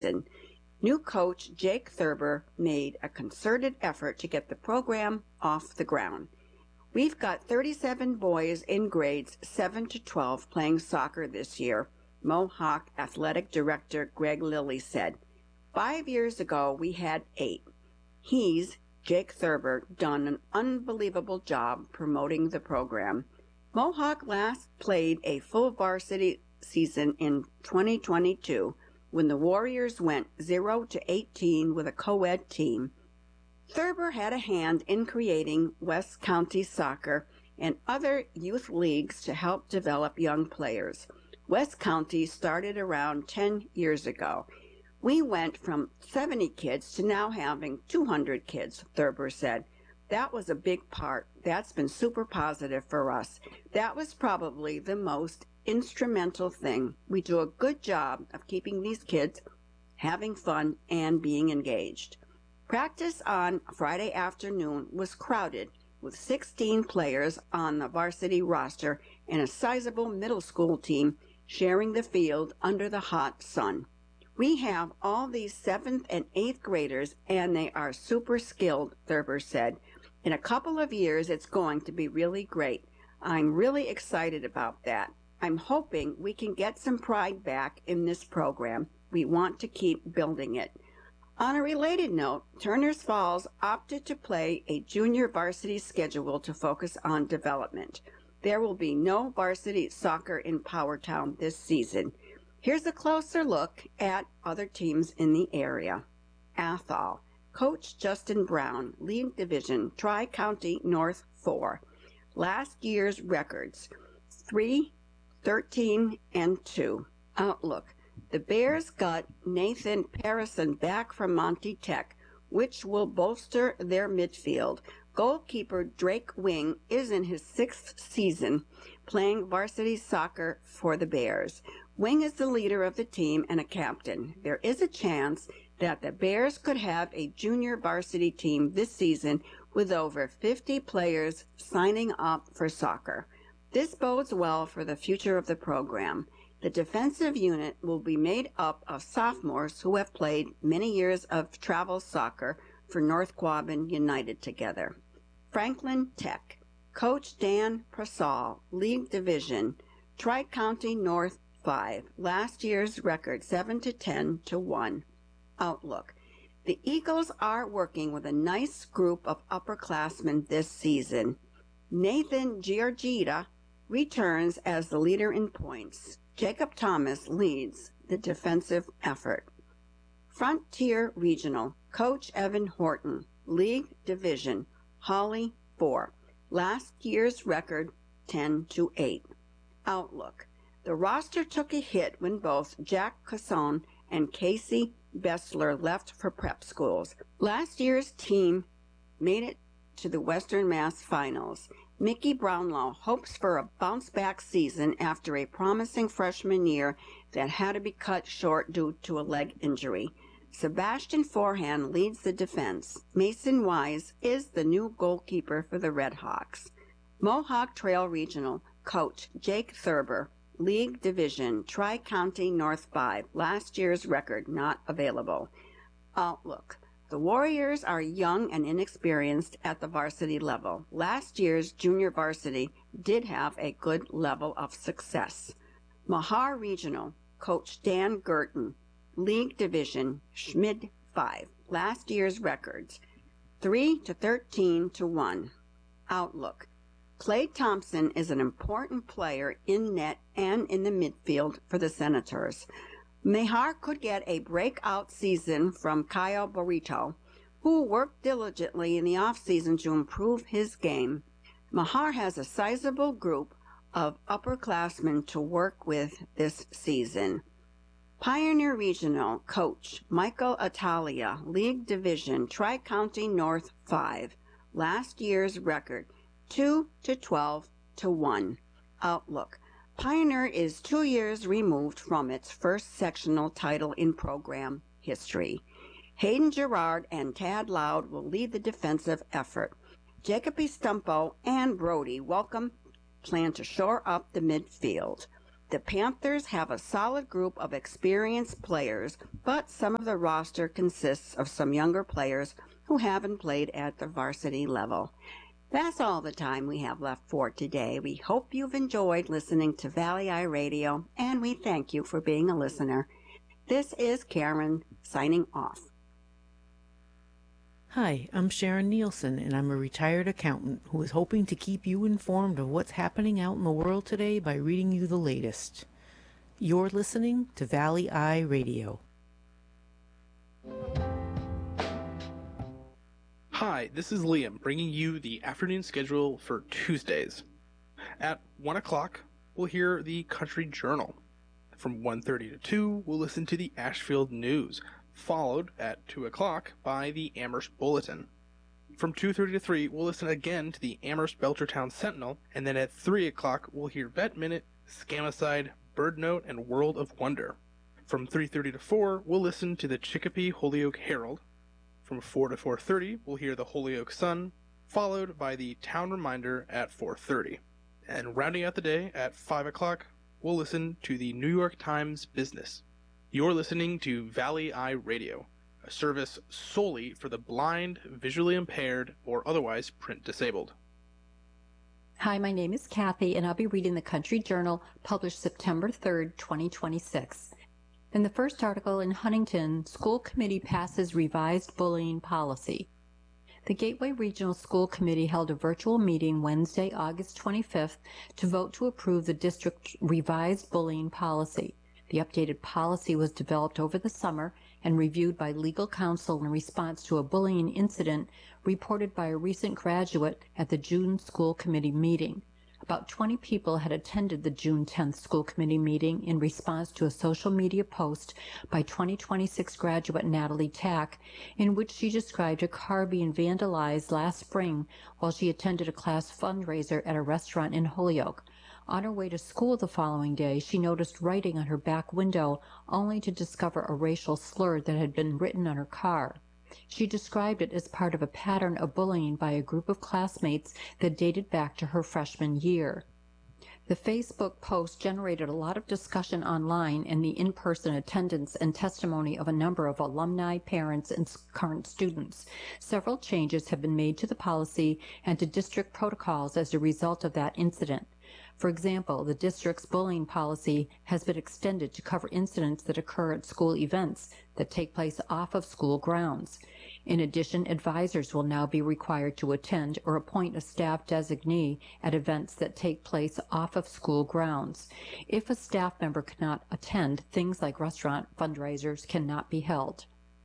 New coach Jake Thurber made a concerted effort to get the program off the ground. We've got 37 boys in grades 7 to 12 playing soccer this year, Mohawk Athletic Director Greg Lilly said. 5 years ago, we had 8. He's, Jake Thurber, done an unbelievable job promoting the program. Mohawk last played a full varsity season in 2022 when the Warriors went 0-18 with a co-ed team. Thurber had a hand in creating West County Soccer and other youth leagues to help develop young players. West County started around 10 years ago. We went from 70 kids to now having 200 kids, Thurber said. That was a big part. That's been super positive for us. That was probably the most instrumental thing. We do a good job of keeping these kids having fun and being engaged. Practice on Friday afternoon was crowded with 16 players on the varsity roster and a sizable middle school team sharing the field under the hot sun. We have all these 7th and 8th graders and they are super skilled, Thurber said. In a couple of years, it's going to be really great. I'm really excited about that. I'm hoping we can get some pride back in this program. We want to keep building it. On a related note, Turners Falls opted to play a junior varsity schedule to focus on development. There will be no varsity soccer in Powertown this season. Here's a closer look at other teams in the area. Athol. Coach Justin Brown, League Division, Tri-County North 4. Last year's records, 3-13-2. Outlook. The Bears got Nathan Parison back from Monty Tech, which will bolster their midfield. Goalkeeper Drake Wing is in his 6th season playing varsity soccer for the Bears. Wing is the leader of the team and a captain. There is a chance that the Bears could have a junior varsity team this season with over 50 players signing up for soccer. This bodes well for the future of the program. The defensive unit will be made up of sophomores who have played many years of travel soccer for North Quabbin United together. Franklin Tech. Coach Dan Prasal, League Division, Tri-County North 5. Last year's record 7-10-1. Outlook. The Eagles are working with a nice group of upperclassmen this season. Nathan Giorgita returns as the leader in points. Jacob Thomas leads the defensive effort. Frontier Regional. Coach Evan Horton, League Division, Holly 4. Last year's record 10-8. Outlook. The roster took a hit when both Jack Casson and Casey Bessler left for prep schools. Last year's team made it to the Western Mass Finals. Mickey Brownlow hopes for a bounce-back season after a promising freshman year that had to be cut short due to a leg injury. Sebastian Forehand leads the defense. Mason Wise is the new goalkeeper for the Red Hawks. Mohawk Trail Regional. Coach Jake Thurber, League Division, Tri-County North 5. Last year's record not available. Outlook. The Warriors are young and inexperienced at the varsity level. Last year's junior varsity did have a good level of success. Mahar Regional. Coach Dan Gurton, League Division, Schmid 5. Last year's records 3-13-1. Outlook. Clay Thompson is an important player in net and in the midfield for the Senators. Mahar could get a breakout season from Kyle Burrito, who worked diligently in the offseason to improve his game. Mahar has a sizable group of upperclassmen to work with this season. Pioneer Regional. Coach Michael Italia, League Division, Tri-County North 5. Last year's record 2-12-1. Outlook. Pioneer is 2 years removed from its first sectional title in program history. Hayden Gerard and Tad Loud will lead the defensive effort. Jacoby Stumpo and Brody Welcome plan to shore up the midfield. The Panthers have a solid group of experienced players, but some of the roster consists of some younger players who haven't played at the varsity level. That's all the time we have left for today. We hope you've enjoyed listening to Valley Eye Radio, and we thank you for being a listener. This is Karen signing off. Hi, I'm Sharon Nielsen, and I'm a retired accountant who is hoping to keep you informed of what's happening out in the world today by reading you the latest. You're listening to Valley Eye Radio. Hi, this is Liam bringing you the afternoon schedule for Tuesdays. At 1 o'clock, we'll hear the Country Journal. From 1:30 to 2, we'll listen to the Ashfield News, followed at 2 o'clock by the Amherst Bulletin. From 2:30 to 3, we'll listen again to the Amherst Belchertown Sentinel, and then at 3 o'clock, we'll hear Vet Minute, Scamicide, Bird Note, and World of Wonder. From 3:30 to 4, we'll listen to the Chicopee Holyoke Herald. From 4 to 4:30, we'll hear the Holyoke Sun, followed by the Town Reminder at 4:30. And rounding out the day at 5 o'clock, we'll listen to the New York Times Business. You're listening to Valley Eye Radio, a service solely for the blind, visually impaired, or otherwise print disabled. Hi, my name is Kathy, and I'll be reading the Country Journal, published September 3rd, 2026. In the first article in Huntington, School Committee passes revised bullying policy. The Gateway Regional School Committee held a virtual meeting Wednesday, August 25th, to vote to approve the district's revised bullying policy. The updated policy was developed over the summer and reviewed by legal counsel in response to a bullying incident reported by a recent graduate at the June school committee meeting. About 20 people had attended the June 10th school committee meeting in response to a social media post by 2026 graduate Natalie Tack, in which she described a car being vandalized last spring while she attended a class fundraiser at a restaurant in Holyoke. On her way to school the following day, she noticed writing on her back window, only to discover a racial slur that had been written on her car. She described it as part of a pattern of bullying by a group of classmates that dated back to her freshman year. The Facebook post generated a lot of discussion online, and the in-person attendance and testimony of a number of alumni, parents, and current students. Several changes have been made to the policy and to district protocols as a result of that incident. For example, the district's bullying policy has been extended to cover incidents that occur at school events that take place off of school grounds. In addition, advisors will now be required to attend or appoint a staff designee at events that take place off of school grounds. If a staff member cannot attend, things like restaurant fundraisers cannot be held.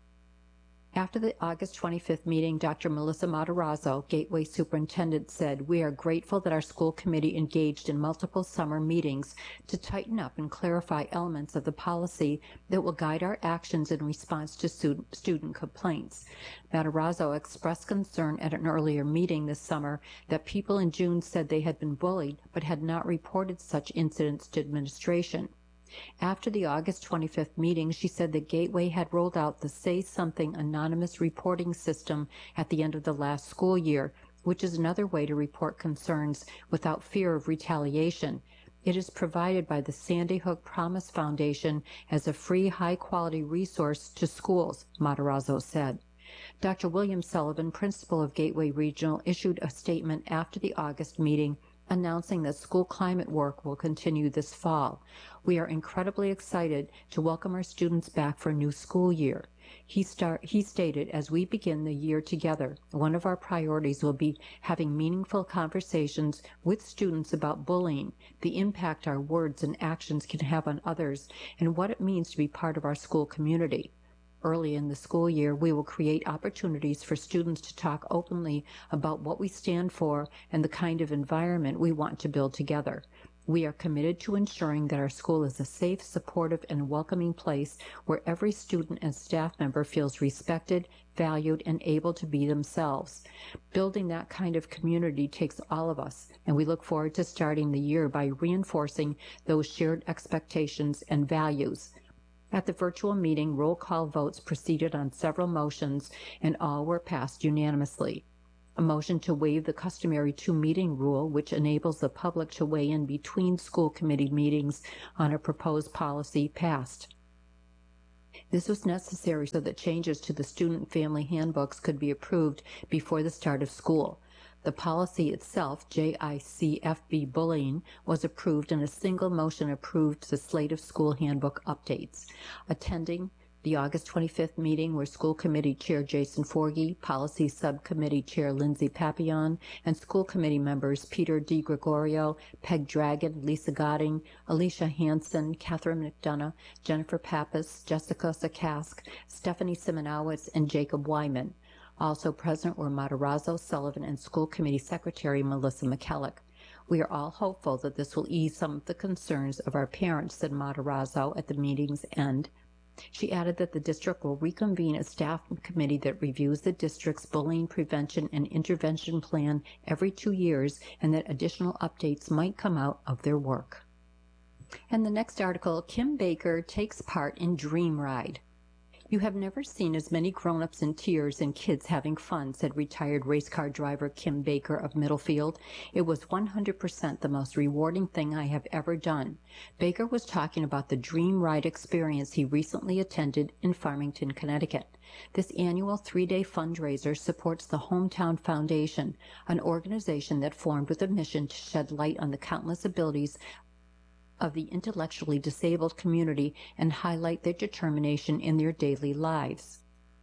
After the August 25th meeting, Dr. Melissa Matarazzo, Gateway Superintendent, said, "We are grateful that our school committee engaged in multiple summer meetings to tighten up and clarify elements of the policy that will guide our actions in response to student complaints." Matarazzo expressed concern at an earlier meeting this summer that people in June said they had been bullied but had not reported such incidents to administration. After the August 25th meeting, she said that Gateway had rolled out the Say Something anonymous reporting system at the end of the last school year, which is another way to report concerns without fear of retaliation. It is provided by the Sandy Hook Promise Foundation as a free, high-quality resource to schools, Matarazzo said. Dr. William Sullivan, principal of Gateway Regional, issued a statement after the August meeting announcing that school climate work will continue this fall. "We are incredibly excited to welcome our students back for a new school year." He stated, "As we begin the year together, one of our priorities will be having meaningful conversations with students about bullying, the impact our words and actions can have on others, and what it means to be part of our school community. Early in the school year, we will create opportunities for students to talk openly about what we stand for and the kind of environment we want to build together. We are committed to ensuring that our school is a safe, supportive, and welcoming place where every student and staff member feels respected, valued, and able to be themselves. Building that kind of community takes all of us, and we look forward to starting the year by reinforcing those shared expectations and values." At the virtual meeting, roll call votes proceeded on several motions, and all were passed unanimously. A motion to waive the customary two-meeting rule, which enables the public to weigh in between school committee meetings on a proposed policy, passed. This was necessary so that changes to the student family handbooks could be approved before the start of school. The policy itself, JICFB bullying, was approved and a single motion approved the slate of school handbook updates. Attending the August 25th meeting were School Committee Chair Jason Forgey, Policy Subcommittee Chair Lindsay Papillon, and School Committee members Peter DiGregorio, Peg Dragon, Lisa Godding, Alicia Hansen, Catherine McDonough, Jennifer Pappas, Jessica Sakask, Stephanie Simonowitz, and Jacob Wyman. Also present were Matarazzo, Sullivan, and School Committee Secretary Melissa McKellick. We are all hopeful that this will ease some of the concerns of our parents, said Matarazzo at the meeting's end. She added that the district will reconvene a staff committee that reviews the district's bullying prevention and intervention plan every 2 years and that additional updates might come out of their work. And the next article, Kim Baker takes part in Dream Ride. You have never seen as many grown-ups in tears and kids having fun, said retired race car driver Kim Baker of Middlefield. It was 100% the most rewarding thing I have ever done. Baker was talking about the Dream Ride experience he recently attended in Farmington, Connecticut. This annual 3-day fundraiser supports the Hometown Foundation, an organization that formed with a mission to shed light on the countless abilities of the intellectually disabled community and highlight their determination in their daily lives.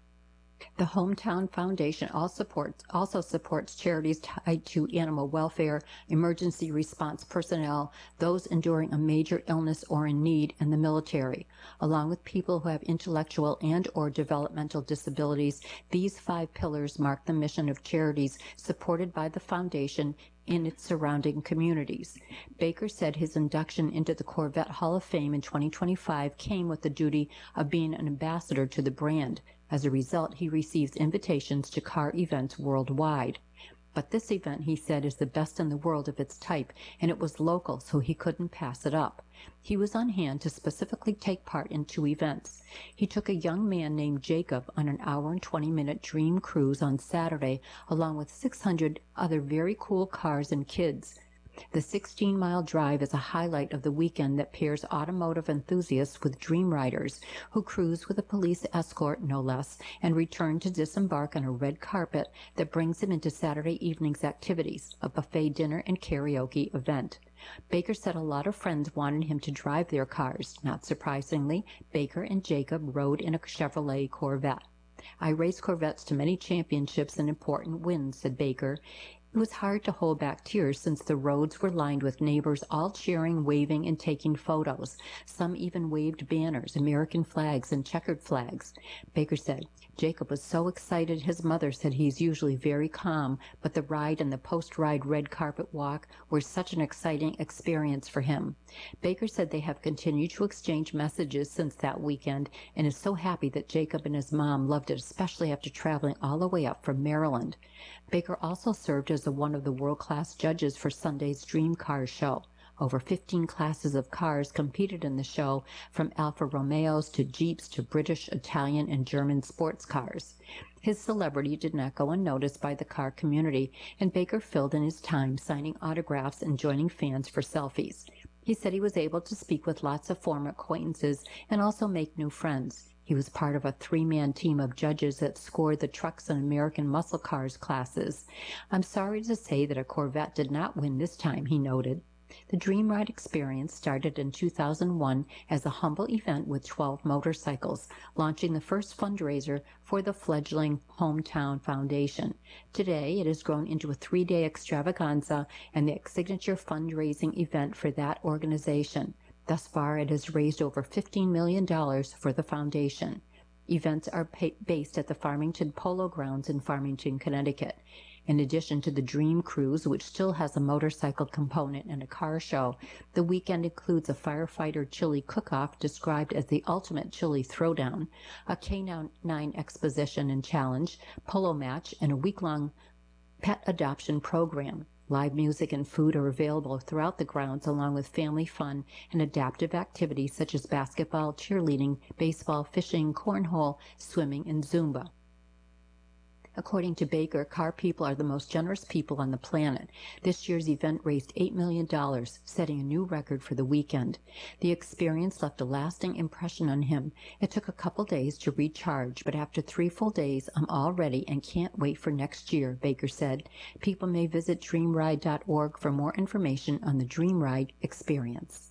The Hometown Foundation also supports charities tied to animal welfare, emergency response personnel, those enduring a major illness or in need, and the military. Along with people who have intellectual and/or developmental disabilities, these 5 pillars mark the mission of charities supported by the Foundation in its surrounding communities. Baker said his induction into the Corvette Hall of Fame in 2025 came with the duty of being an ambassador to the brand. As a result, he receives invitations to car events worldwide. But this event, he said, is the best in the world of its type, and it was local, so he couldn't pass it up. He was on hand to specifically take part in 2 events. He took a young man named Jacob on an hour and 20-minute dream cruise on Saturday, along with 600 other very cool cars and kids. The 16-mile drive is a highlight of the weekend that pairs automotive enthusiasts with dream riders who cruise with a police escort, no less, and return to disembark on a red carpet that brings them into Saturday evening's activities, a buffet dinner and karaoke event. Baker said a lot of friends wanted him to drive their cars. Not surprisingly, Baker and Jacob rode in a Chevrolet Corvette. I raced Corvettes to many championships and important wins, said Baker. It was hard to hold back tears since the roads were lined with neighbors all cheering, waving, and taking photos. Some even waved banners, American flags, and checkered flags. Baker said, Jacob was so excited his mother said he's usually very calm, but the ride and the post-ride red carpet walk were such an exciting experience for him. Baker said they have continued to exchange messages since that weekend and is so happy that Jacob and his mom loved it, especially after traveling all the way up from Maryland. Baker also served as one of the world-class judges for Sunday's Dream Car Show. Over 15 classes of cars competed in the show, from Alfa Romeos to Jeeps to British, Italian, and German sports cars. His celebrity did not go unnoticed by the car community, and Baker filled in his time signing autographs and joining fans for selfies. He said he was able to speak with lots of former acquaintances and also make new friends. He was part of a 3-man team of judges that scored the trucks and American muscle cars classes. I'm sorry to say that a Corvette did not win this time, he noted. The Dream Ride experience started in 2001 as a humble event with 12 motorcycles, launching the first fundraiser for the fledgling Hometown Foundation. Today, it has grown into a 3-day extravaganza and the signature fundraising event for that organization. Thus far, it has raised over $15 million for the foundation. Events are based at the Farmington Polo Grounds in Farmington, Connecticut. In addition to the Dream Cruise, which still has a motorcycle component and a car show, the weekend includes a firefighter chili cook-off described as the ultimate chili throwdown, a K-9 exposition and challenge, polo match, and a week-long pet adoption program. Live music and food are available throughout the grounds, along with family fun and adaptive activities such as basketball, cheerleading, baseball, fishing, cornhole, swimming, and Zumba. According to Baker, car people are the most generous people on the planet. This year's event raised $8 million, setting a new record for the weekend. The experience left a lasting impression on him. It took a couple days to recharge, but after 3 full days, I'm all ready and can't wait for next year, Baker said. People may visit dreamride.org for more information on the Dream Ride experience.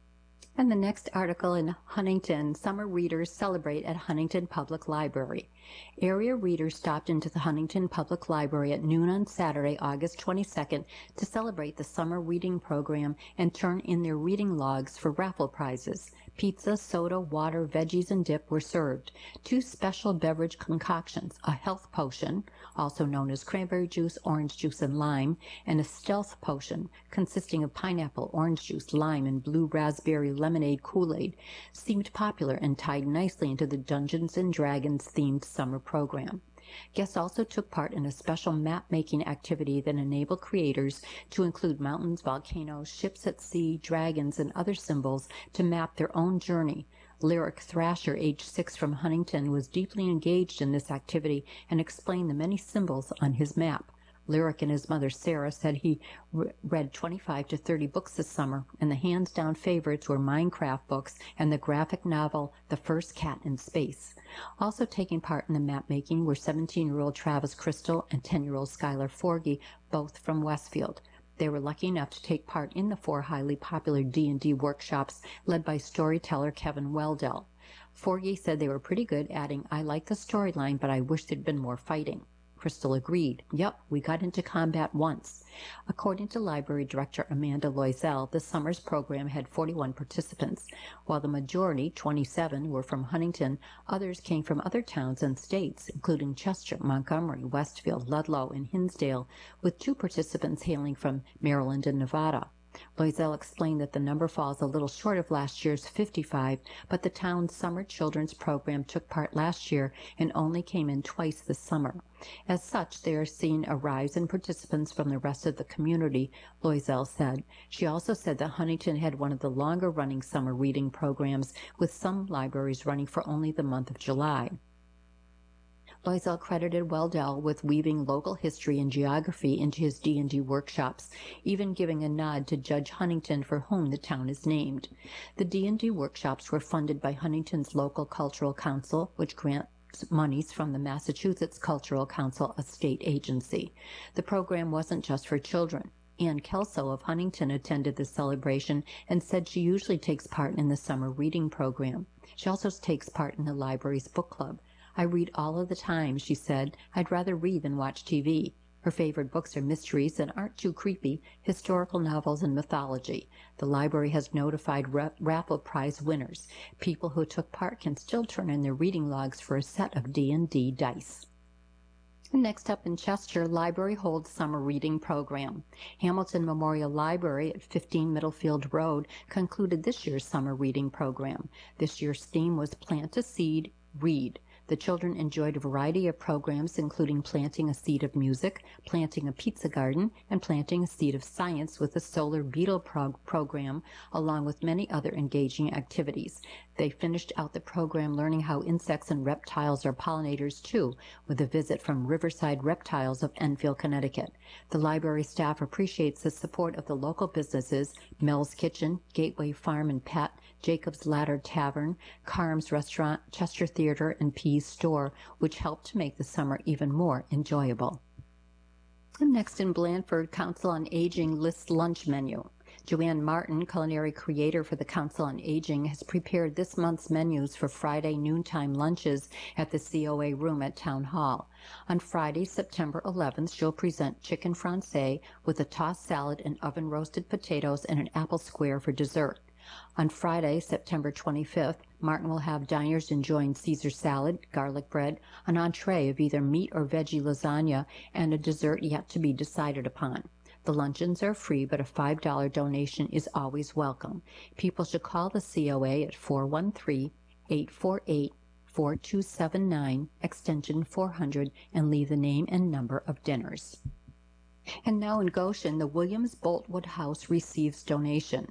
And the next article in Huntington, summer readers celebrate at Huntington Public Library. Area readers stopped into the Huntington Public Library at noon on Saturday, August 22nd, to celebrate the summer reading program and turn in their reading logs for raffle prizes. Pizza, soda, water, veggies, and dip were served. 2 special beverage concoctions, a health potion, also known as cranberry juice, orange juice, and lime, and a stealth potion consisting of pineapple, orange juice, lime, and blue raspberry lemonade Kool-Aid, seemed popular and tied nicely into the Dungeons & Dragons themed summer program. Guests also took part in a special map-making activity that enabled creators to include mountains, volcanoes, ships at sea, dragons, and other symbols to map their own journey. Lyric Thrasher, age 6 from Huntington, was deeply engaged in this activity and explained the many symbols on his map. Lyric and his mother Sarah said he read 25 to 30 books this summer, and the hands-down favorites were Minecraft books and the graphic novel The First Cat in Space. Also taking part in the map-making were 17-year-old Travis Crystal and 10-year-old Skylar Forgy, both from Westfield. They were lucky enough to take part in the 4 highly popular D&D workshops led by storyteller Kevin Weldell. Forgy said they were pretty good, adding, "I like the storyline, but I wish there'd been more fighting." Crystal agreed. "Yep, we got into combat once." According to Library Director Amanda Loisel, the summer's program had 41 participants. While the majority, 27, were from Huntington, others came from other towns and states, including Chester, Montgomery, Westfield, Ludlow, and Hinsdale, with 2 participants hailing from Maryland and Nevada. Loisel explained that the number falls a little short of last year's 55, but the town's summer children's program took part last year and only came in twice this summer. As such, they are seeing a rise in participants from the rest of the community, Loisel said. She also said that Huntington had one of the longer-running summer reading programs, with some libraries running for only the month of July. Loisel credited Weldell with weaving local history and geography into his D&D workshops, even giving a nod to Judge Huntington, for whom the town is named. The D&D workshops were funded by Huntington's local cultural council, which grants monies from the Massachusetts Cultural Council, a state agency. The program wasn't just for children. Ann Kelso of Huntington attended the celebration and said she usually takes part in the summer reading program. She also takes part in the library's book club. "I read all of the time," she said. "I'd rather read than watch TV." Her favorite books are mysteries that aren't too creepy, historical novels, and mythology. The library has notified raffle prize winners. People who took part can still turn in their reading logs for a set of D&D dice. Next up in Chester, library holds summer reading program. Hamilton Memorial Library at 15 Middlefield Road concluded this year's summer reading program. This year's theme was Plant a Seed, Read. The children enjoyed a variety of programs, including planting a seed of music, planting a pizza garden, and planting a seed of science with a solar beetle program, along with many other engaging activities. They finished out the program learning how insects and reptiles are pollinators too, with a visit from Riverside Reptiles of Enfield, Connecticut. The library staff appreciates the support of the local businesses, Mel's Kitchen, Gateway Farm and Pet, Jacob's Ladder Tavern, Carm's Restaurant, Chester Theater, and Pease Store, which helped to make the summer even more enjoyable. And next in Blandford, Council on Aging lists lunch menu. Joanne Martin, culinary creator for the Council on Aging, has prepared this month's menus for Friday noontime lunches at the COA room at Town Hall. On Friday, September 11th, she'll present chicken francais with a tossed salad and oven-roasted potatoes and an apple square for dessert. On Friday, September 25th, Martin will have diners enjoying Caesar salad, garlic bread, an entree of either meat or veggie lasagna, and a dessert yet to be decided upon. The luncheons are free, but a $5 donation is always welcome. People should call the COA at 413-848-4279, extension 400, and leave the name and number of dinners. And now in Goshen, the Williams Boltwood House receives donation.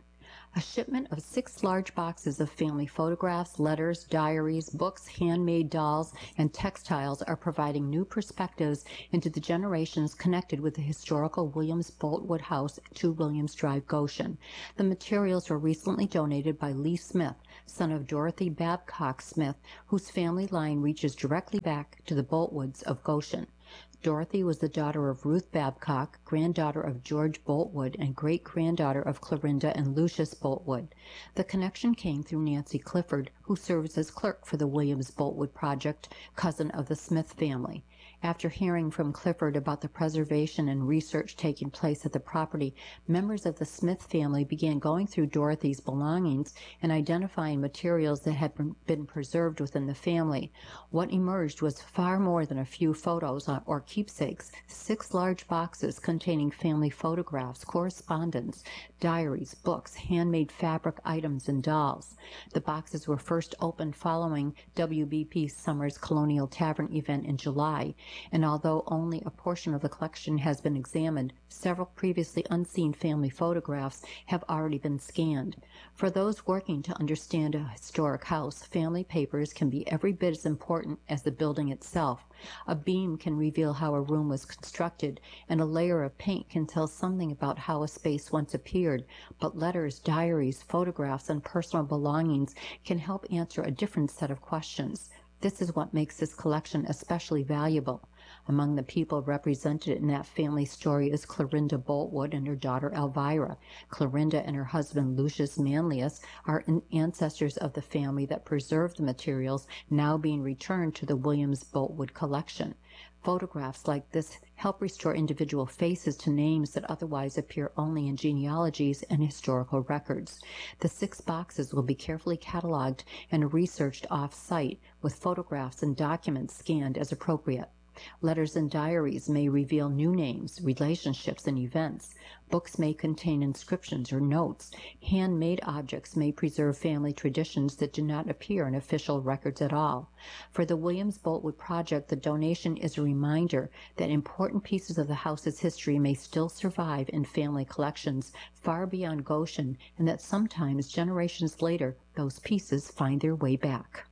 A shipment of 6 large boxes of family photographs, letters, diaries, books, handmade dolls, and textiles are providing new perspectives into the generations connected with the historical Williams Boltwood House, 2 Williams Drive, Goshen. The materials were recently donated by Lee Smith, son of Dorothy Babcock Smith, whose family line reaches directly back to the Boltwoods of Goshen. Dorothy was the daughter of Ruth Babcock, granddaughter of George Boltwood, and great-granddaughter of Clorinda and Lucius Boltwood. The connection came through Nancy Clifford, who serves as clerk for the Williams Boltwood Project, cousin of the Smith family. After hearing from Clifford about the preservation and research taking place at the property, members of the Smith family began going through Dorothy's belongings and identifying materials that had been preserved within the family. What emerged was far more than a few photos or keepsakes. 6 large boxes containing family photographs, correspondence, diaries, books, handmade fabric items, and dolls. The boxes were first opened following WBP Summer's Colonial Tavern event in July, and although only a portion of the collection has been examined, several previously unseen family photographs have already been scanned. For those working to understand a historic house, family papers can be every bit as important as the building itself. A beam can reveal how a room was constructed, and a layer of paint can tell something about how a space once appeared, but letters, diaries, photographs, and personal belongings can help answer a different set of questions. This is what makes this collection especially valuable. Among the people represented in that family story is Clorinda Boltwood and her daughter Elvira. Clorinda and her husband Lucius Manlius are ancestors of the family that preserved the materials now being returned to the Williams Boltwood collection. Photographs like this help restore individual faces to names that otherwise appear only in genealogies and historical records. The 6 boxes will be carefully cataloged and researched off-site, with photographs and documents scanned as appropriate. Letters and diaries may reveal new names, relationships, and events. Books may contain inscriptions or notes. Handmade objects may preserve family traditions that do not appear in official records at all. For the Williams Boltwood Project, the donation is a reminder that important pieces of the house's history may still survive in family collections far beyond Goshen, and that sometimes, generations later, those pieces find their way back.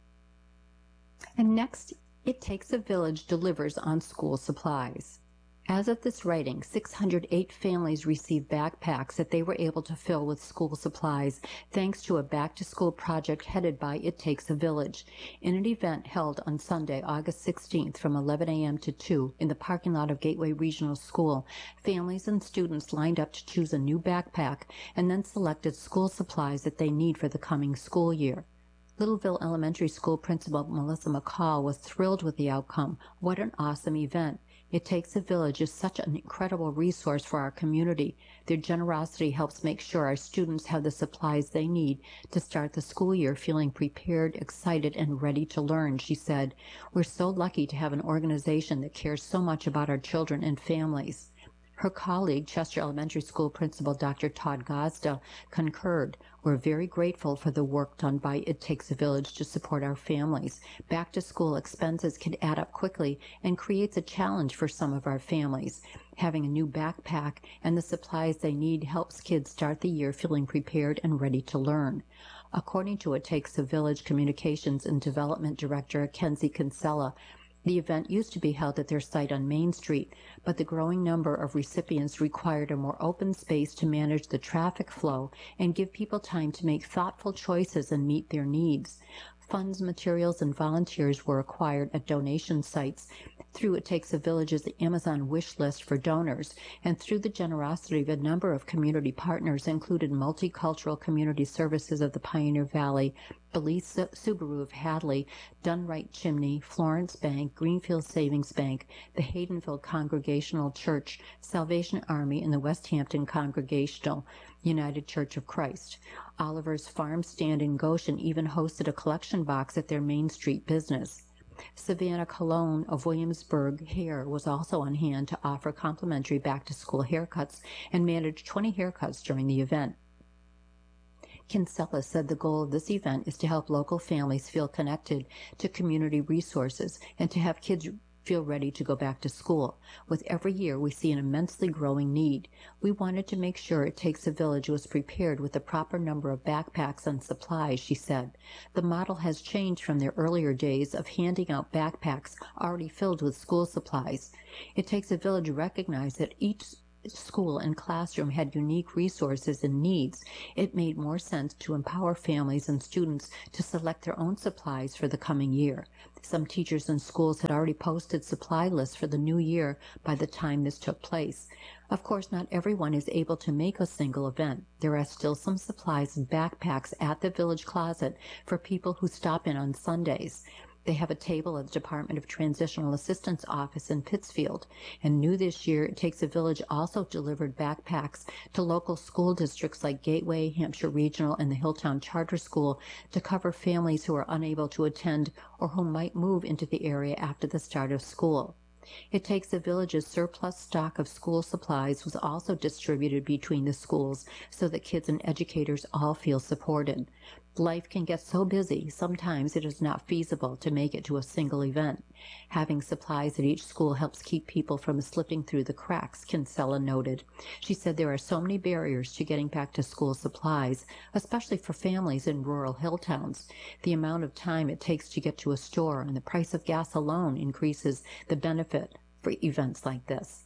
And next, It Takes a Village delivers on school supplies. As of this writing, 608 families received backpacks that they were able to fill with school supplies thanks to a back-to-school project headed by It Takes a Village. In an event held on Sunday, August 16th from 11 a.m. to 2 in the parking lot of Gateway Regional School, families and students lined up to choose a new backpack and then selected school supplies that they need for the coming school year. Littleville Elementary School Principal Melissa McCall was thrilled with the outcome. What an awesome event. It Takes a Village is such an incredible resource for our community. Their generosity helps make sure our students have the supplies they need to start the school year feeling prepared, excited, and ready to learn, she said. We're so lucky to have an organization that cares so much about our children and families. Her colleague, Chester Elementary School Principal Dr. Todd Gosda, concurred. We're very grateful for the work done by It Takes a Village to support our families. Back-to-school expenses can add up quickly and creates a challenge for some of our families. Having a new backpack and the supplies they need helps kids start the year feeling prepared and ready to learn. According to It Takes a Village Communications and Development Director Kenzie Kinsella, the event used to be held at their site on Main Street, but the growing number of recipients required a more open space to manage the traffic flow and give people time to make thoughtful choices and meet their needs. Funds, materials, and volunteers were acquired at donation sites through It Takes a Village's Amazon wish list for donors, and through the generosity of a number of community partners, included Multicultural Community Services of the Pioneer Valley, Belize Subaru of Hadley, Dunright Chimney, Florence Bank, Greenfield Savings Bank, the Haydenville Congregational Church, Salvation Army, and the West Hampton Congregational United Church of Christ. Oliver's Farm Stand in Goshen even hosted a collection box at their Main Street business. Savannah Colon of Williamsburg Hair was also on hand to offer complimentary back-to-school haircuts and managed 20 haircuts during the event. Kinsella said the goal of this event is to help local families feel connected to community resources and to have kids feel ready to go back to school. With every year, we see an immensely growing need. We wanted to make sure It Takes a Village was prepared with the proper number of backpacks and supplies, she said. The model has changed from their earlier days of handing out backpacks already filled with school supplies. It Takes a Village recognized that each school and classroom had unique resources and needs. It made more sense to empower families and students to select their own supplies for the coming year. Some teachers and schools had already posted supply lists for the new year by the time this took place. Of course, not everyone is able to make a single event. There are still some supplies and backpacks at the Village Closet for people who stop in on Sundays. They have a table at the Department of Transitional Assistance office in Pittsfield. And new this year, It Takes a Village also delivered backpacks to local school districts like Gateway, Hampshire Regional, and the Hilltown Charter School to cover families who are unable to attend or who might move into the area after the start of school. It Takes a Village's surplus stock of school supplies was also distributed between the schools so that kids and educators all feel supported. Life can get so busy, sometimes it is not feasible to make it to a single event. Having supplies at each school helps keep people from slipping through the cracks, Kinsella noted. She said there are so many barriers to getting back to school supplies, especially for families in rural hill towns. The amount of time it takes to get to a store and the price of gas alone increases the benefit for events like this.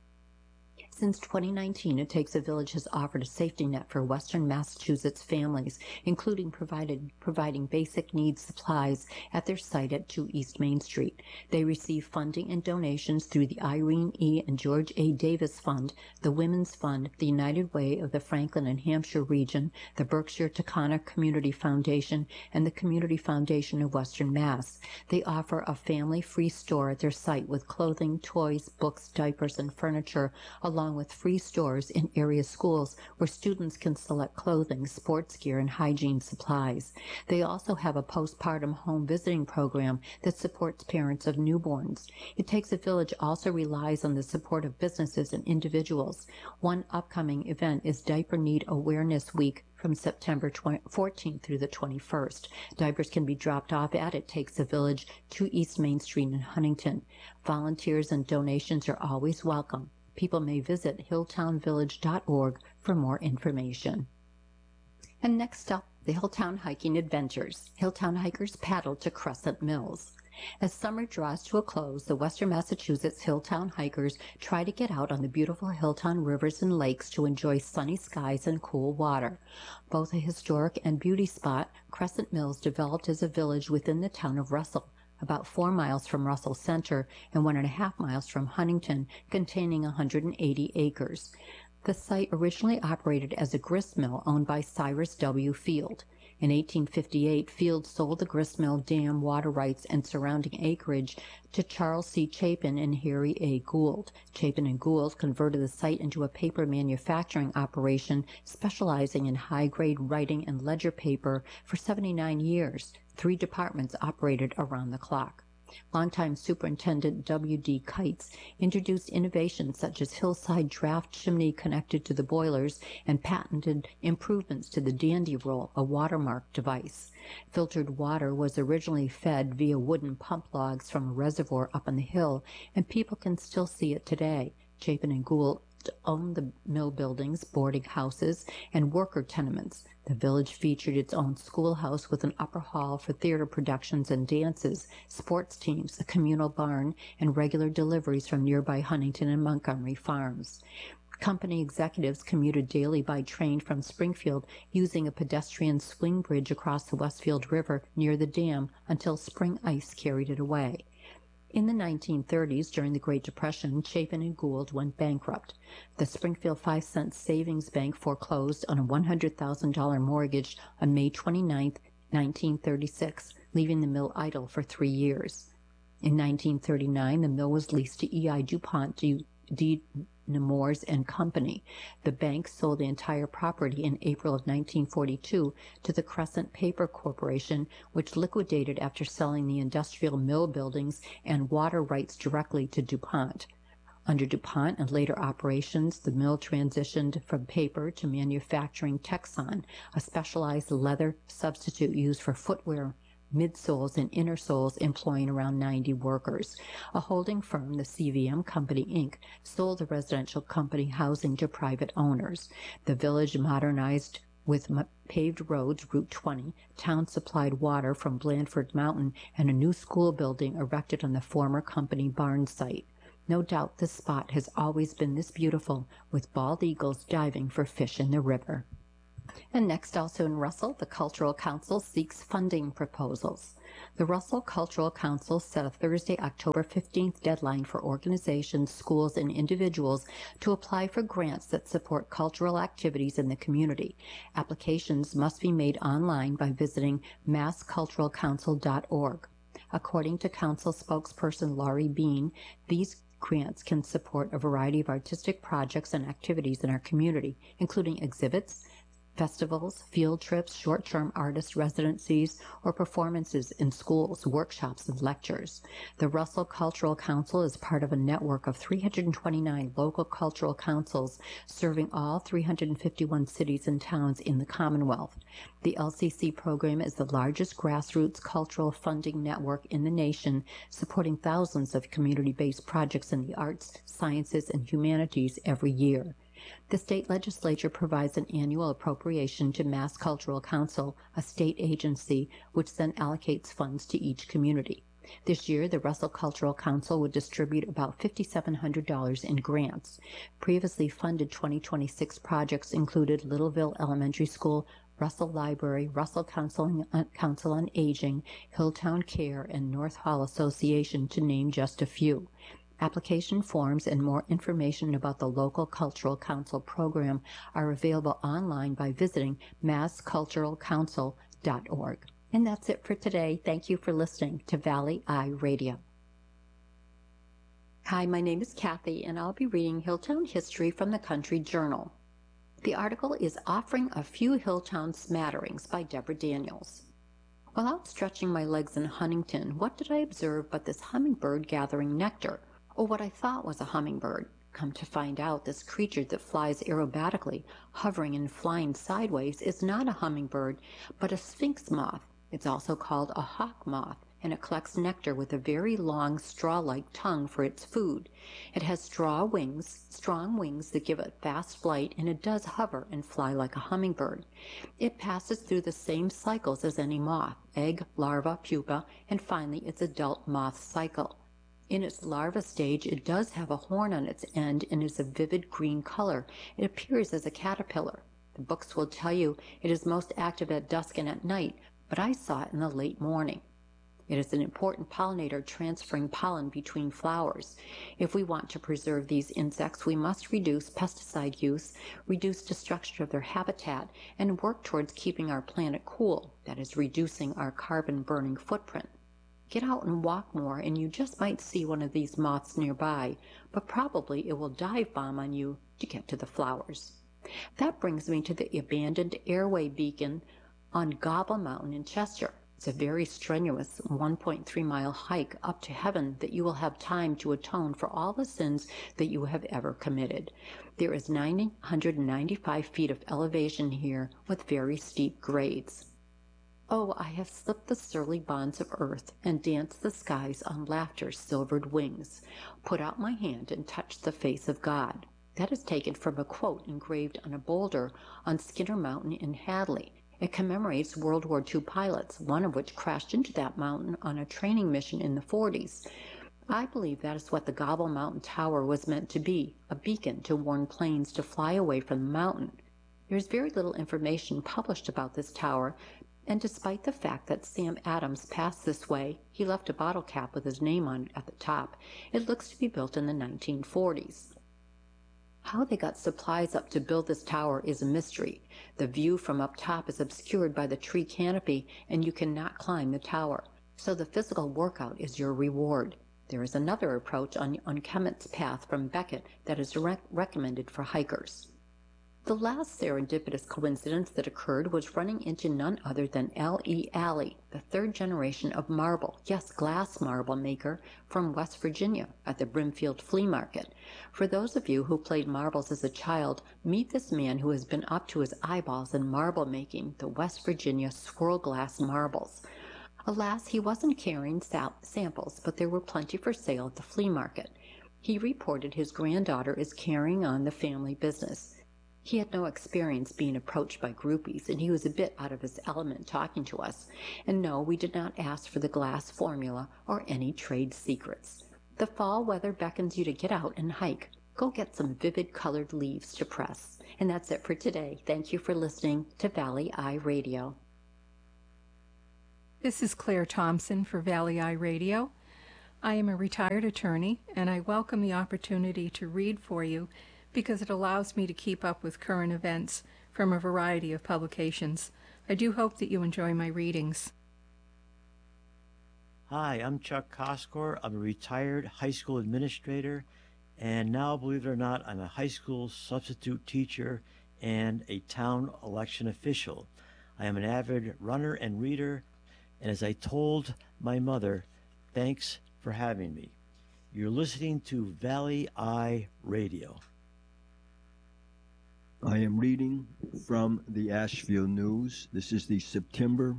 Since 2019, It Takes a Village has offered a safety net for Western Massachusetts families, including providing basic needs supplies at their site at 2 East Main Street. They receive funding and donations through the Irene E. and George A. Davis Fund, the Women's Fund, the United Way of the Franklin and Hampshire region, the Berkshire Taconic Community Foundation, and the Community Foundation of Western Mass. They offer a family-free store at their site with clothing, toys, books, diapers, and furniture, along with free stores in area schools where students can select clothing, sports gear, and hygiene supplies. They also have a postpartum home visiting program that supports parents of newborns. It Takes a Village also relies on the support of businesses and individuals. One upcoming event is Diaper Need Awareness Week from September 14th through the 21st. Diapers can be dropped off at It Takes a Village, 2 East Main Street in Huntington. Volunteers and donations are always welcome. People may visit hilltownvillage.org for more information. And next up, the Hilltown Hiking Adventures. Hilltown hikers paddle to Crescent Mills. As summer draws to a close, the Western Massachusetts Hilltown hikers try to get out on the beautiful Hilltown rivers and lakes to enjoy sunny skies and cool water. Both a historic and beauty spot, Crescent Mills developed as a village within the town of Russell, about 4 miles from Russell Center and 1.5 miles from Huntington, containing 180 acres. The site originally operated as a grist mill owned by Cyrus W. Field. In 1858, Field sold the grist mill dam water rights and surrounding acreage to Charles C. Chapin and Harry A. Gould. Chapin and Gould converted the site into a paper manufacturing operation specializing in high-grade writing and ledger paper for 79 years. 3 departments operated around the clock. Longtime Superintendent W.D. Kites introduced innovations such as hillside draft chimney connected to the boilers and patented improvements to the Dandy Roll, a watermark device. Filtered water was originally fed via wooden pump logs from a reservoir up on the hill, and people can still see it today. Chapin and Gould owned the mill buildings, boarding houses, and worker tenements. The village featured its own schoolhouse with an upper hall for theater productions and dances, sports teams, a communal barn, and regular deliveries from nearby Huntington and Montgomery farms. Company executives commuted daily by train from Springfield using a pedestrian swing bridge across the Westfield River near the dam until spring ice carried it away. In the 1930s, during the Great Depression, Chapin and Gould went bankrupt. The Springfield 5-cent Savings Bank foreclosed on a $100,000 mortgage on May 29, 1936, leaving the mill idle for 3 years. In 1939, the mill was leased to E.I. DuPont de Nemours and Company. The bank sold the entire property in April of 1942 to the Crescent Paper Corporation, which liquidated after selling the industrial mill buildings and water rights directly to DuPont. Under DuPont and later operations, the mill transitioned from paper to manufacturing Texon, a specialized leather substitute used for footwear Midsoles and Innersoles, employing around 90 workers. A holding firm, the CVM Company, Inc., sold the residential company housing to private owners. The village modernized with paved roads, Route 20, town-supplied water from Blandford Mountain, and a new school building erected on the former company barn site. No doubt this spot has always been this beautiful, with bald eagles diving for fish in the river. And next, also in Russell, the Cultural Council seeks funding proposals. The Russell Cultural Council set a Thursday, October 15th deadline for organizations, schools, and individuals to apply for grants that support cultural activities in the community. Applications must be made online by visiting massculturalcouncil.org. According to Council spokesperson Laurie Bean, these grants can support a variety of artistic projects and activities in our community, including exhibits, festivals, field trips, short-term artist residencies, or performances in schools, workshops, and lectures. The Russell Cultural Council is part of a network of 329 local cultural councils serving all 351 cities and towns in the Commonwealth. The LCC program is the largest grassroots cultural funding network in the nation, supporting thousands of community-based projects in the arts, sciences, and humanities every year. The state legislature provides an annual appropriation to Mass Cultural Council, a state agency, which then allocates funds to each community. This year, the Russell Cultural Council would distribute about $5,700 in grants. Previously funded 2026 projects included Littleville Elementary School, Russell Library, Russell Council on Aging, Hilltown Care, and North Hall Association, to name just a few. Application forms and more information about the local Cultural Council program are available online by visiting massculturalcouncil.org. And that's it for today. Thank you for listening to Valley Eye Radio. Hi, my name is Kathy, and I'll be reading Hilltown History from the Country Journal. The article is Offering a Few Hilltown Smatterings by Deborah Daniels. While out stretching my legs in Huntington, what did I observe but this hummingbird gathering nectar? Or what I thought was a hummingbird. Come to find out, this creature that flies aerobatically, hovering and flying sideways, is not a hummingbird, but a sphinx moth. It's also called a hawk moth, and it collects nectar with a very long straw-like tongue for its food. It has strong wings that give it fast flight, and it does hover and fly like a hummingbird. It passes through the same cycles as any moth: egg, larva, pupa, and finally its adult moth cycle. In its larva stage, it does have a horn on its end and is a vivid green color. It appears as a caterpillar. The books will tell you it is most active at dusk and at night, but I saw it in the late morning. It is an important pollinator, transferring pollen between flowers. If we want to preserve these insects, we must reduce pesticide use, reduce destruction of their habitat, and work towards keeping our planet cool, that is, reducing our carbon-burning footprint. Get out and walk more, and you just might see one of these moths nearby, but probably it will dive bomb on you to get to the flowers. That brings me to the abandoned airway beacon on Gobble Mountain in Chester. It's a very strenuous 1.3-mile hike up to heaven that you will have time to atone for all the sins that you have ever committed. There is 995 feet of elevation here with very steep grades. Oh, I have slipped the surly bonds of earth and danced the skies on laughter's silvered wings. Put out my hand and touched the face of God. That is taken from a quote engraved on a boulder on Skinner Mountain in Hadley. It commemorates World War II pilots, one of which crashed into that mountain on a training mission in the 40s. I believe that is what the Gobble Mountain Tower was meant to be, a beacon to warn planes to fly away from the mountain. There is very little information published about this tower, and despite the fact that Sam Adams passed this way, he left a bottle cap with his name on it at the top. It looks to be built in the 1940s. How they got supplies up to build this tower is a mystery. The view from up top is obscured by the tree canopy, and you cannot climb the tower. So the physical workout is your reward. There is another approach on Kemet's Path from Beckett that is recommended for hikers. The last serendipitous coincidence that occurred was running into none other than L.E. Alley, the third generation of marble, yes, glass marble maker from West Virginia at the Brimfield Flea Market. For those of you who played marbles as a child, meet this man who has been up to his eyeballs in marble making, the West Virginia swirl glass marbles. Alas, he wasn't carrying samples, but there were plenty for sale at the flea market. He reported his granddaughter is carrying on the family business. He had no experience being approached by groupies, and he was a bit out of his element talking to us. And no, we did not ask for the glass formula or any trade secrets. The fall weather beckons you to get out and hike. Go get some vivid colored leaves to press. And that's it for today. Thank you for listening to Valley Eye Radio. This is Claire Thompson for Valley Eye Radio. I am a retired attorney, and I welcome the opportunity to read for you because it allows me to keep up with current events from a variety of publications. I do hope that you enjoy my readings. Hi, I'm Chuck Koskor. I'm a retired high school administrator, and now, believe it or not, I'm a high school substitute teacher and a town election official. I am an avid runner and reader, and as I told my mother, thanks for having me. You're listening to Valley Eye Radio. I am reading from the Asheville News. This is the September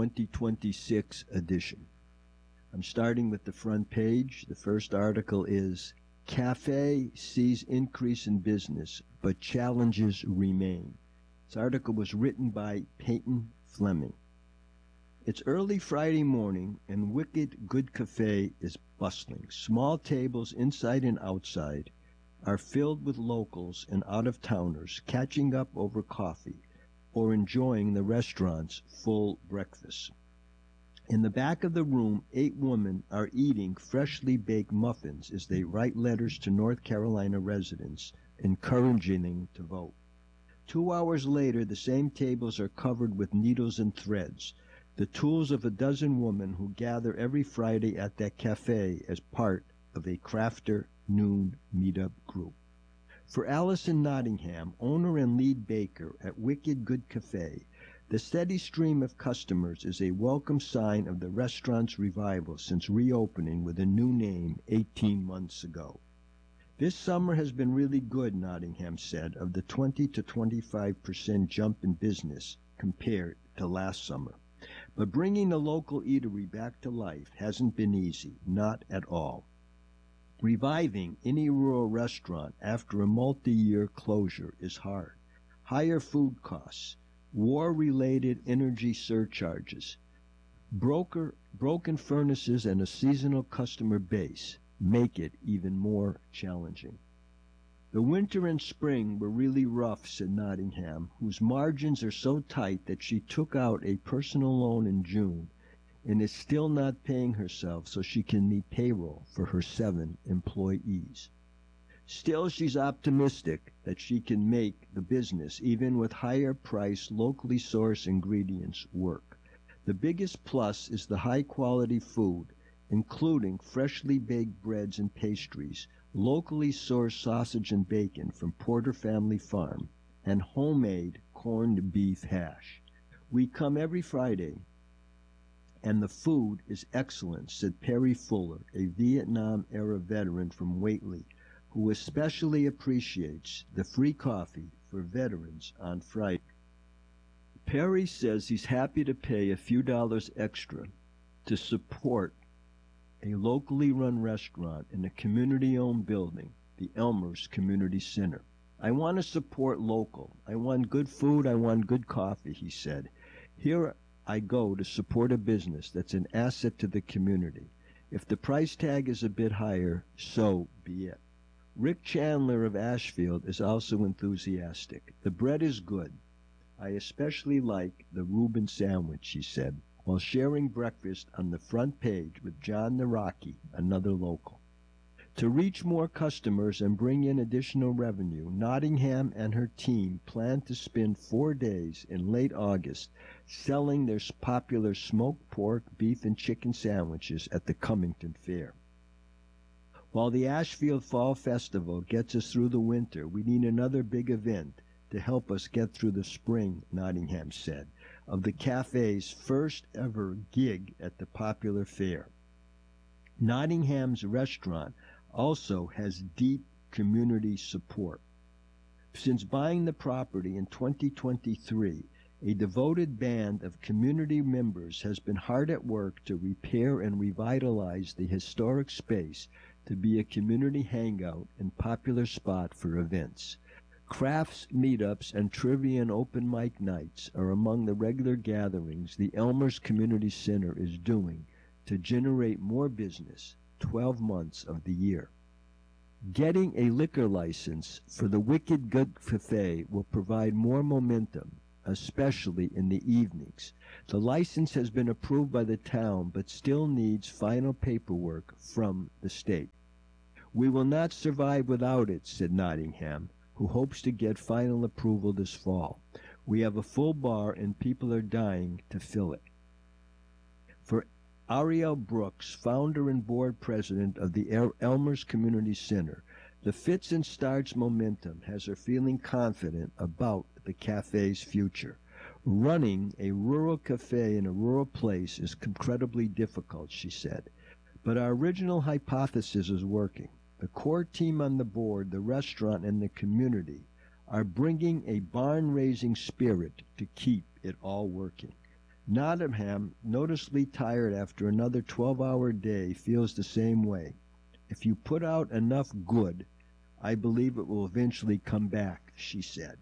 2026 edition. I'm starting with the front page. The first article is Cafe Sees Increase in Business, but Challenges Remain. This article was written by Peyton Fleming. It's early Friday morning, and Wicked Good Cafe is bustling. Small tables inside and outside are filled with locals and out-of-towners catching up over coffee or enjoying the restaurant's full breakfast. In the back of the room, 8 women are eating freshly baked muffins as they write letters to North Carolina residents, encouraging them to vote. 2 hours later, the same tables are covered with needles and threads, the tools of a dozen women who gather every Friday at that cafe as part of a crafter noon meetup group. For Allison Nottingham, owner and lead baker at Wicked Good Cafe, the steady stream of customers is a welcome sign of the restaurant's revival since reopening with a new name 18 months ago. This summer has been really good, Nottingham said, of the 20 to 25% jump in business compared to last summer. But bringing a local eatery back to life hasn't been easy, not at all. Reviving any rural restaurant after a multi-year closure is hard. Higher food costs, war-related energy surcharges, broken furnaces, and a seasonal customer base make it even more challenging. The winter and spring were really rough, said Nottingham, whose margins are so tight that she took out a personal loan in June and is still not paying herself so she can meet payroll for her 7 employees. Still, she's optimistic that she can make the business, even with higher-priced, locally sourced ingredients, work. The biggest plus is the high-quality food, including freshly baked breads and pastries, locally sourced sausage and bacon from Porter Family Farm, and homemade corned beef hash. We come every Friday, and the food is excellent, said Perry Fuller, a Vietnam-era veteran from Whately, who especially appreciates the free coffee for veterans on Friday. Perry says he's happy to pay a few dollars extra to support a locally run restaurant in a community-owned building, the Elmers Community Center. I want to support local. I want good food. I want good coffee, he said. Here I go to support a business that's an asset to the community. If the price tag is a bit higher, so be it. Rick Chandler of Ashfield is also enthusiastic. The bread is good. I especially like the Reuben sandwich, he said, while sharing breakfast on the front page with John Naraki, another local. To reach more customers and bring in additional revenue, Nottingham and her team plan to spend 4 days in late August selling their popular smoked pork, beef, and chicken sandwiches at the Cummington Fair. While the Ashfield Fall Festival gets us through the winter, we need another big event to help us get through the spring, Nottingham said, of the cafe's first ever gig at the popular fair. Nottingham's restaurant also has deep community support. Since buying the property in 2023, A devoted band of community members has been hard at work to repair and revitalize the historic space to be a community hangout and popular spot for events. Crafts, meetups, and trivia and open mic nights are among the regular gatherings the Elmer's Community Center is doing to generate more business 12 months of the year. Getting a liquor license for the Wicked Good Cafe will provide more momentum, especially in the evenings. The license has been approved by the town but still needs final paperwork from the state. We will not survive without it, said Nottingham, who hopes to get final approval this fall. We have a full bar and people are dying to fill it. For Ariel Brooks, founder and board president of the Elmer's Community Center, the fits and starts momentum has her feeling confident about the cafe's future. Running a rural cafe in a rural place is incredibly difficult, she said. But our original hypothesis is working. The core team on the board, the restaurant, and the community are bringing a barn-raising spirit to keep it all working. Nottingham, noticeably tired after another 12-hour day, feels the same way. If you put out enough good, I believe it will eventually come back, she said.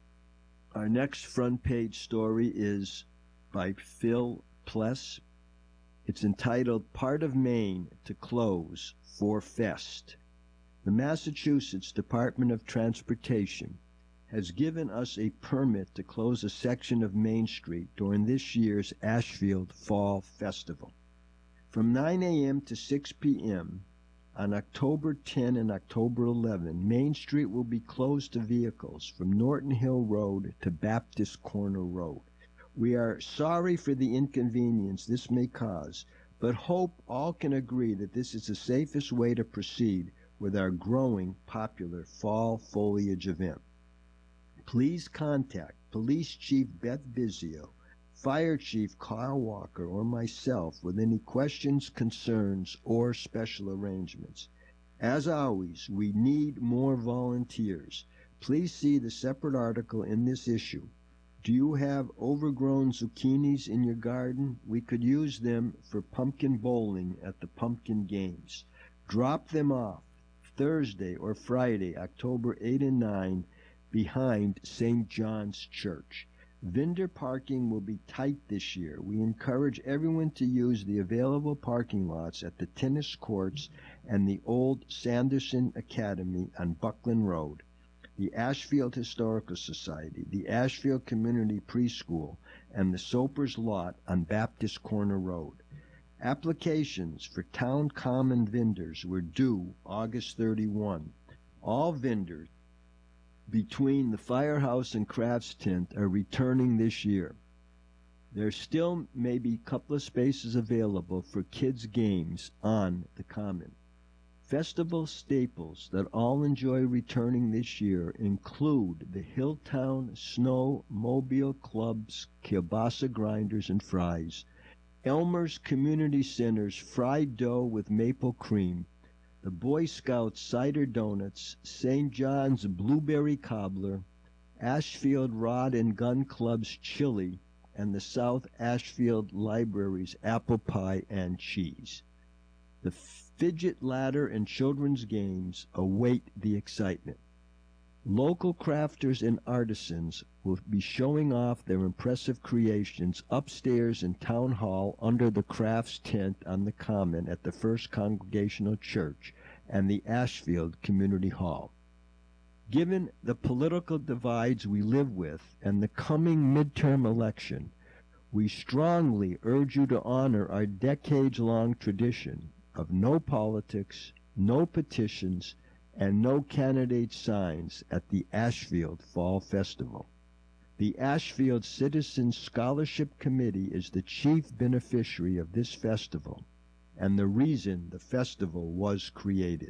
Our next front page story is by Phil Pless. It's entitled Part of Maine to Close for Fest. The Massachusetts Department of Transportation has given us a permit to close a section of Main Street during this year's Ashfield Fall Festival. From 9 a.m. to 6 p.m. on October 10 and October 11, Main Street will be closed to vehicles from Norton Hill Road to Baptist Corner Road. We are sorry for the inconvenience this may cause, but hope all can agree that this is the safest way to proceed with our growing popular fall foliage event. Please contact Police Chief Beth Vizio, Fire Chief Carl Walker, or myself with any questions, concerns, or special arrangements. As always, we need more volunteers. Please see the separate article in this issue. Do you have overgrown zucchinis in your garden? We could use them for pumpkin bowling at the pumpkin games. Drop them off Thursday or Friday, October 8 and 9, behind St. John's Church. Vendor parking will be tight this year. We encourage everyone to use the available parking lots at the tennis courts and the old Sanderson Academy on Buckland Road, the Ashfield Historical Society, the Ashfield Community Preschool, and the Soper's Lot on Baptist Corner Road. Applications for town common vendors were due August 31. All vendors between the Firehouse and Crafts Tent are returning this year. There still may be a couple of spaces available for kids' games on the Common. Festival staples that all enjoy returning this year include the Hilltown Snowmobile Club's kielbasa grinders and fries, Elmer's Community Center's fried dough with maple cream, the Boy Scouts cider donuts, St. John's blueberry cobbler, Ashfield Rod and Gun Club's chili, and the South Ashfield Library's apple pie and cheese. The fidget ladder and children's games await the excitement. Local crafters and artisans will be showing off their impressive creations upstairs in Town Hall under the Crafts Tent on the Common at the First Congregational Church and the Ashfield Community Hall. Given the political divides we live with and the coming midterm election, we strongly urge you to honor our decades-long tradition of no politics, no petitions, and no candidate signs at the Ashfield Fall Festival. The Ashfield Citizens Scholarship Committee is the chief beneficiary of this festival and the reason the festival was created.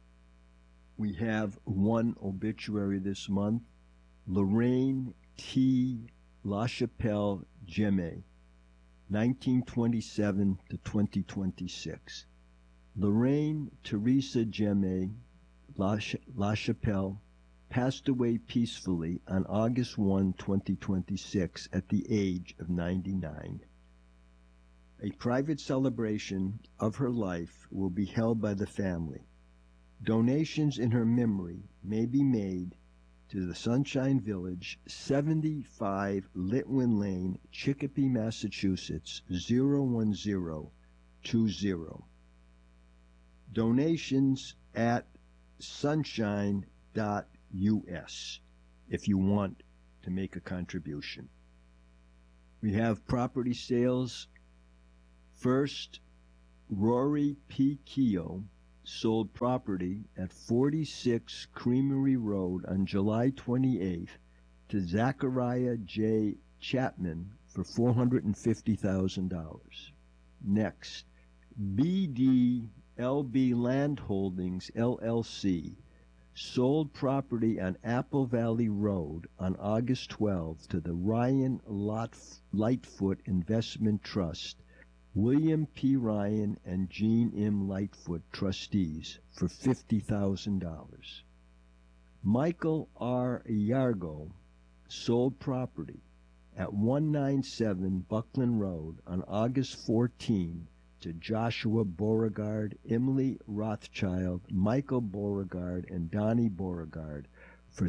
We have one obituary this month, Lorraine T. LaChapelle Jemme, 1927 to 2026. Lorraine Teresa Jemme LaChapelle, passed away peacefully on August 1, 2026, at the age of 99. A private celebration of her life will be held by the family. Donations in her memory may be made to the Sunshine Village, 75 Litwin Lane, Chicopee, Massachusetts, 01020. Donations at sunshine.us if you want to make a contribution. We have property sales. First, Rory P. Keogh sold property at 46 Creamery Road on July 28th to Zachariah J. Chapman for $450,000. Next, BDLB Land Holdings, LLC, sold property on Apple Valley Road on August 12 to the Ryan Lightfoot Investment Trust, William P. Ryan and Jean M. Lightfoot, trustees, for $50,000. Michael R. Yargo sold property at 197 Buckland Road on August 14 to Joshua Beauregard, Emily Rothschild, Michael Beauregard, and Donnie Beauregard for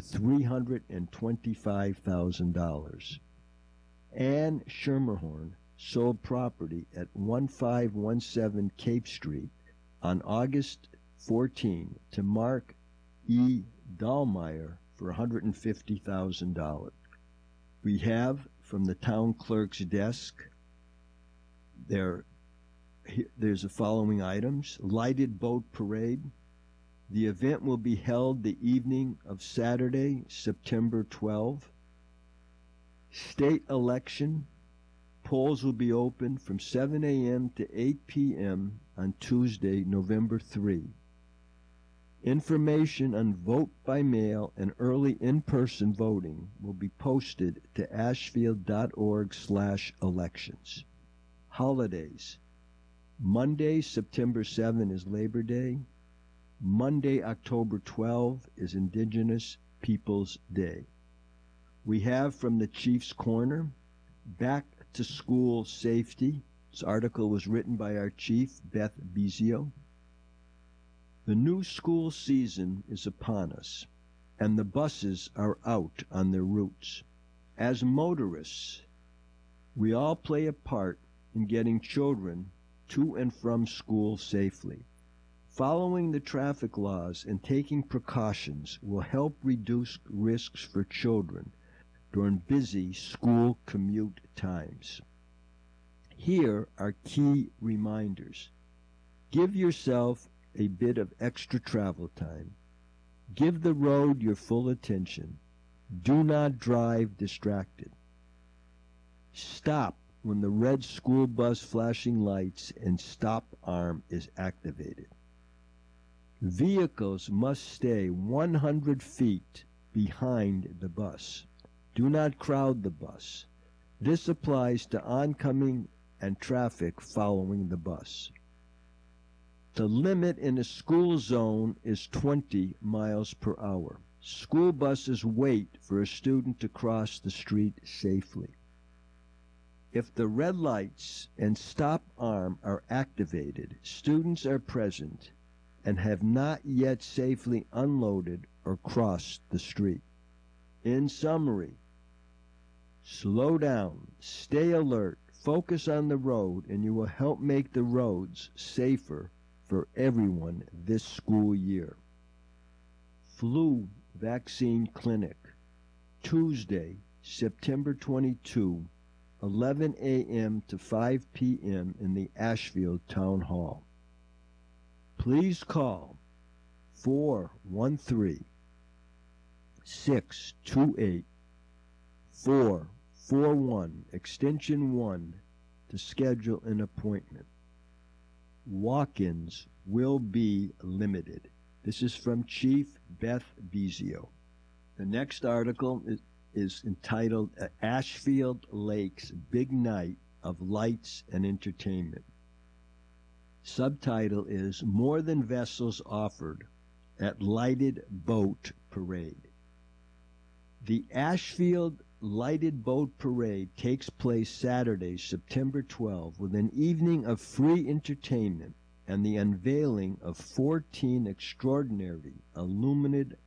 $325,000. Ann Schermerhorn sold property at 1517 Cape Street on August 14 to Mark E. Dahlmeyer for $150,000. We have from the town clerk's desk, there's the following items. Lighted boat parade. The event will be held the evening of Saturday, September 12. State election. Polls will be open from 7 a.m. to 8 p.m. on Tuesday, November 3. Information on vote by mail and early in-person voting will be posted to ashfield.org/elections. Holidays. Monday, September 7 is Labor Day. Monday, October 12 is Indigenous Peoples Day. We have from the Chief's Corner, Back to School Safety. This article was written by our chief, Beth Bizio. The new school season is upon us, and the buses are out on their routes. As motorists, we all play a part in getting children to and from school safely. Following the traffic laws and taking precautions will help reduce risks for children during busy school commute times. Here are key reminders. Give yourself a bit of extra travel time. Give the road your full attention. Do not drive distracted. Stop when the red school bus flashing lights and stop arm is activated. Vehicles must stay 100 feet behind the bus. Do not crowd the bus. This applies to oncoming and traffic following the bus. The limit in a school zone is 20 miles per hour. School buses wait for a student to cross the street safely. If the red lights and stop arm are activated, students are present and have not yet safely unloaded or crossed the street. In summary, slow down, stay alert, focus on the road, and you will help make the roads safer for everyone this school year. Flu Vaccine Clinic, Tuesday, September 22, 11 a.m. to 5 p.m. in the Ashfield Town Hall. Please call 413-628-441, extension 1, to schedule an appointment. Walk-ins will be limited. This is from Chief Beth Bizio. The next article is entitled Ashfield Lakes Big Night of Lights and Entertainment. Subtitle is More Than Vessels Offered at Lighted Boat Parade. The Ashfield Lighted Boat Parade takes place Saturday, September 12, with an evening of free entertainment and the unveiling of 14 extraordinary illuminated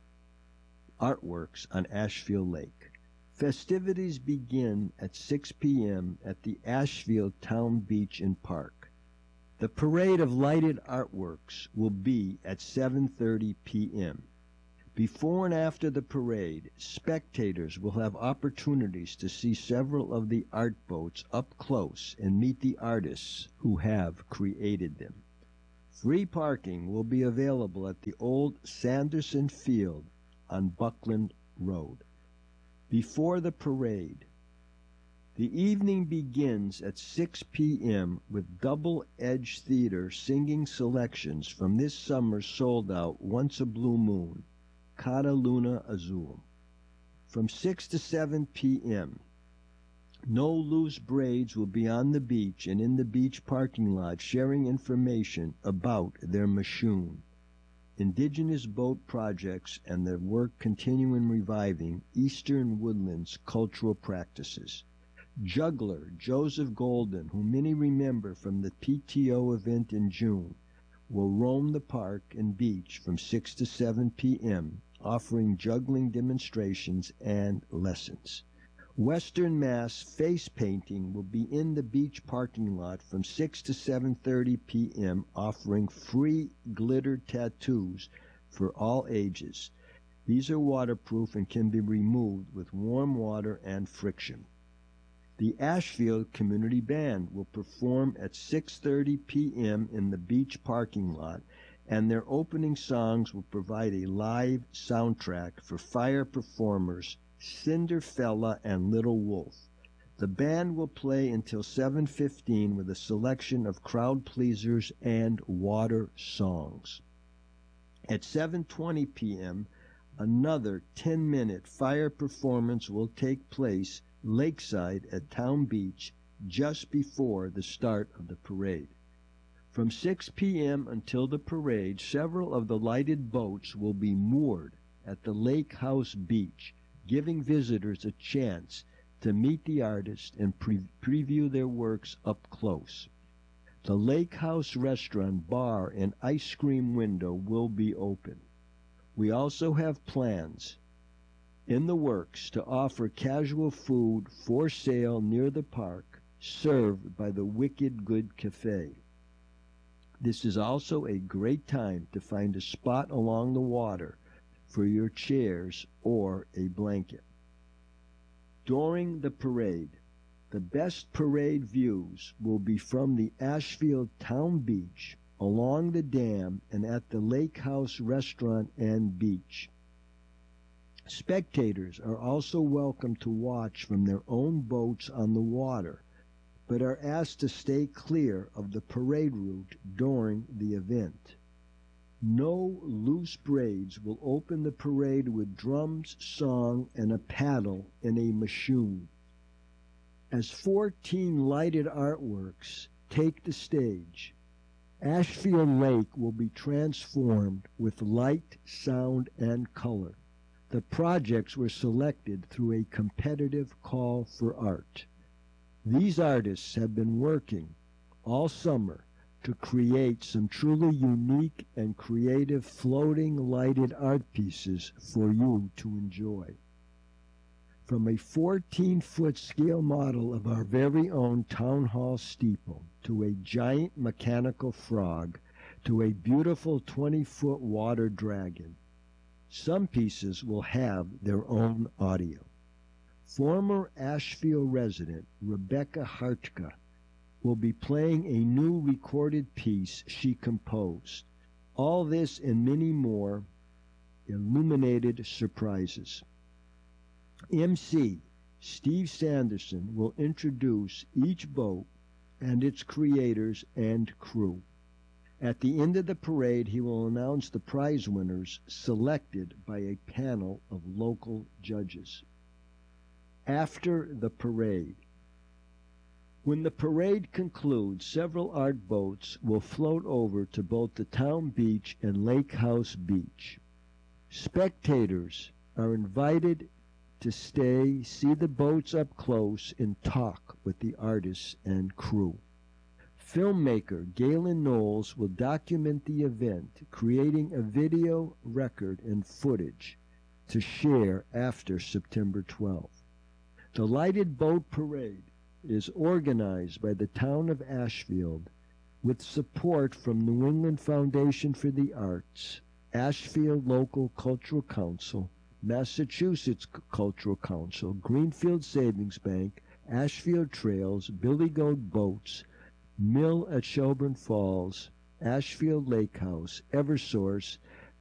artworks on Ashfield Lake. Festivities begin at 6 p.m. at the Ashfield Town Beach and Park. The parade of lighted artworks will be at 7:30 p.m. Before and after the parade, spectators will have opportunities to see several of the art boats up close and meet the artists who have created them. Free parking will be available at the old Sanderson Field on Buckland Road. Before the parade, the evening begins at 6 p.m. with Double Edge Theater singing selections from this summer's sold-out Once a Blue Moon, Cada Luna Azul. From 6 to 7 p.m., No Loose Braids will be on the beach and in the beach parking lot sharing information about their Machoon, indigenous boat projects, and their work continuing reviving Eastern Woodlands cultural practices. Juggler Joseph Golden, who many remember from the PTO event in June, will roam the park and beach from 6 to 7 p.m., offering juggling demonstrations and lessons. Western Mass face painting will be in the beach parking lot from 6 to 7:30 p.m., offering free glitter tattoos for all ages. These are waterproof and can be removed with warm water and friction. The Ashfield Community Band will perform at 6:30 p.m. in the beach parking lot, and their opening songs will provide a live soundtrack for fire performers Cinderfella and Little Wolf. The band will play until 7:15 with a selection of crowd pleasers and water songs. At 7:20 p.m., another 10-minute fire performance will take place lakeside at Town Beach just before the start of the parade. From 6 p.m. until the parade, several of the lighted boats will be moored at the Lake House Beach, giving visitors a chance to meet the artists and preview their works up close. The Lake House restaurant, bar, and ice cream window will be open. We also have plans in the works to offer casual food for sale near the park, served by the Wicked Good Cafe. This is also a great time to find a spot along the water for your chairs or a blanket. During the parade, the best parade views will be from the Ashfield Town Beach, along the dam, and at the Lake House restaurant and beach. Spectators are also welcome to watch from their own boats on the water, but are asked to stay clear of the parade route during the event. No Loose Braids will open the parade with drums, song, and a paddle in a Machoon. As 14 lighted artworks take the stage, Ashfield Lake will be transformed with light, sound, and color. The projects were selected through a competitive call for art. These artists have been working all summer to create some truly unique and creative floating lighted art pieces for you to enjoy. From a 14-foot scale model of our very own town hall steeple, to a giant mechanical frog, to a beautiful 20-foot water dragon, some pieces will have their own audio. Former Ashfield resident Rebecca Hartka will be playing a new recorded piece she composed. All this and many more illuminated surprises. MC Steve Sanderson will introduce each boat and its creators and crew. At the end of the parade, he will announce the prize winners selected by a panel of local judges. After the parade, when the parade concludes, several art boats will float over to both the town beach and Lake House Beach. Spectators are invited to stay, see the boats up close, and talk with the artists and crew. Filmmaker Galen Knowles will document the event, creating a video record and footage to share after September 12th. The Lighted Boat Parade is organized by the town of Ashfield with support from New England Foundation for the Arts, Ashfield Local Cultural Council, Massachusetts Cultural Council, Greenfield Savings Bank, Ashfield Trails, Billy Goat Boats, Mill at Shelburne Falls, Ashfield Lake House, Eversource,